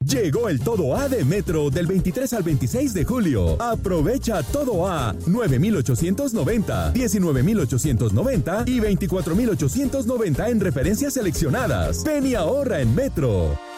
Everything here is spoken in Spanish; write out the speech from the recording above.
Llegó el Todo A de Metro del 23 al 26 de julio. Aprovecha Todo A 9,890, 19,890 y 24,890 en referencias seleccionadas. Ven y ahorra en Metro.